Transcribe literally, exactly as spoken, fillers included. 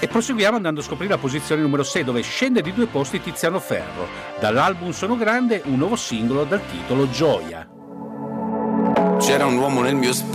E proseguiamo andando a scoprire la posizione numero sei, dove scende di due posti Tiziano Ferro. Dall'album Sono Grande, un nuovo singolo dal titolo Gioia. C'era un uomo nel mio specchio